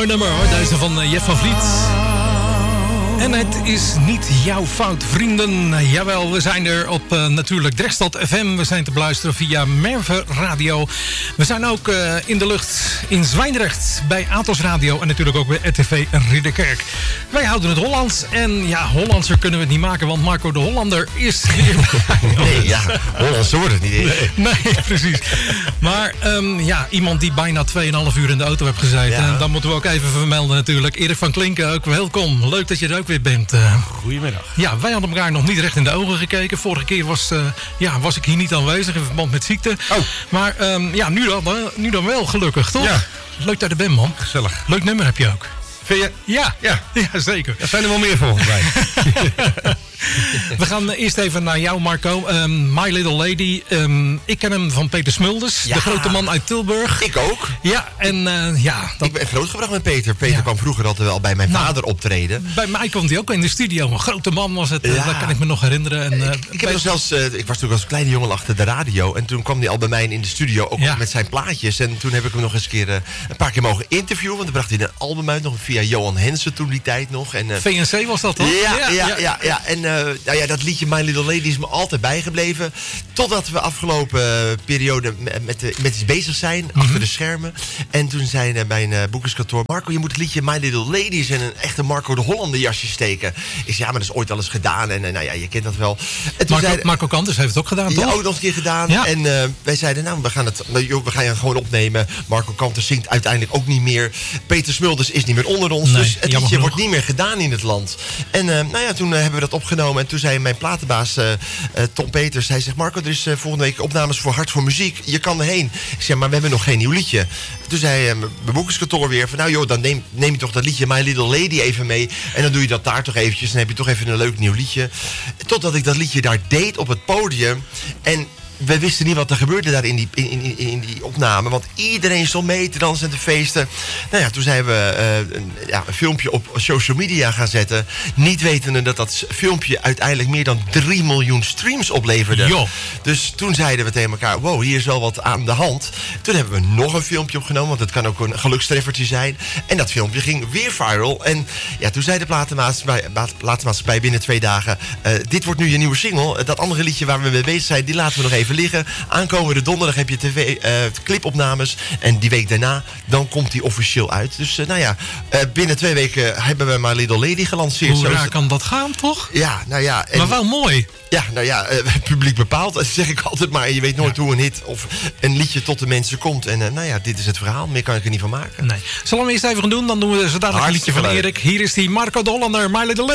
Mooi nummer hoor, deze van Jeff van Vliet. En het is niet jouw fout, vrienden. Jawel, we zijn er op natuurlijk Drekstad FM. We zijn te beluisteren via Merve Radio. We zijn ook in de lucht in Zwijndrecht bij Atos Radio. En natuurlijk ook bij RTV Ridderkerk. Wij houden het Hollands. En ja, Hollandser kunnen we het niet maken, want Marco de Hollander is weer bij. Nee, ja, Hollands wordt het niet eens. Nee, precies. Maar ja, iemand die bijna 2,5 uur in de auto heeft gezeten. Ja. En dan moeten we ook even vermelden natuurlijk. Erik van Klinken, ook welkom. Leuk dat je er ook weer bent. Goedemiddag. Ja, wij hadden elkaar nog niet recht in de ogen gekeken. Vorige keer was ik hier niet aanwezig in verband met ziekte. Oh. Maar ja, nu dan wel gelukkig, toch? Ja. Leuk dat je er bent, man. Gezellig. Leuk nummer heb je ook. Vind je? Ja, Ja. ja zeker. Er zijn er wel meer volgens mij. We gaan eerst even naar jou, Marco. My Little Lady. Ik ken hem van Peter Smulders. Ja. De grote man uit Tilburg. Ik ook. Ja, en ja... Ik ben grootgebracht met Peter. Peter kwam vroeger altijd wel bij mijn vader optreden. Bij mij kwam hij ook in de studio. Een grote man was het. Ja. Dat kan ik me nog herinneren. En, Ik heb nog zelfs, ik was natuurlijk als kleine jongen achter de radio. En toen kwam hij al bij mij in de studio, ook Ja. met zijn plaatjes. En toen heb ik hem nog eens een paar keer mogen interviewen. Want dan bracht hij een album uit, nog via Johan Hensen toen die tijd nog. En, VNC was dat, toch? Ja. En nou ja, dat liedje My Little Lady is me altijd bijgebleven. Totdat we afgelopen periode met iets bezig zijn, achter de schermen. En toen zei mijn boekerskantoor: Marco, je moet het liedje My Little Ladies in een echte Marco de Hollander jasje steken. Ik zei, ja, maar dat is ooit al eens gedaan. En nou ja, je kent dat wel. En toen Marco Kanters heeft het ook gedaan, toch? ja, ook nog een keer gedaan. Ja. En wij zeiden, nou, we gaan je gewoon opnemen. Marco Kanters zingt uiteindelijk ook niet meer. Peter Smulders is niet meer onder ons. Nee, dus het jammer liedje genoeg. wordt niet meer gedaan in het land. En nou ja, toen hebben we dat opgenomen. En toen zei mijn platenbaas Tom Peters, hij zegt, Marco, er is volgende week opnames voor Hart voor Muziek. Je kan erheen. Ik zeg, maar we hebben nog geen nieuw liedje. Toen zei mijn boekerskantoor weer van, nou joh, dan neem je toch dat liedje My Little Lady even mee. En dan doe je dat daar toch eventjes. Dan heb je toch even een leuk nieuw liedje. Totdat ik dat liedje daar deed op het podium. En we wisten niet wat er gebeurde daar in die opname. Want iedereen stond mee te dansen en te feesten. Nou ja, toen zijn we een filmpje op social media gaan zetten. Niet wetende dat filmpje uiteindelijk meer dan 3 miljoen streams opleverde. Jo. Dus toen zeiden we tegen elkaar, wow, hier is wel wat aan de hand. Toen hebben we nog een filmpje opgenomen, want het kan ook een gelukstreffertje zijn. En dat filmpje ging weer viral. En ja, toen zei de platenmaatschappij binnen 2 dagen, dit wordt nu je nieuwe single. Dat andere liedje waar we mee bezig zijn, die laten we nog even liggen. Aankomende donderdag heb je clipopnames. En die week daarna, dan komt die officieel uit. Dus nou ja, binnen 2 weken hebben we My Little Lady gelanceerd. Hoe raar kan dat gaan, toch? Ja, nou ja. Maar wel mooi. Ja, nou ja, het publiek bepaalt. Dat zeg ik altijd maar. Je weet nooit hoe een hit of een liedje tot de mensen komt. En nou ja, dit is het verhaal. Meer kan ik er niet van maken. Nee. Zullen we hem eerst even gaan doen? Dan doen we zo dadelijk een liedje van Hartstikke leuk. Erik. Hier is die Marco de Hollander, My Little Lady.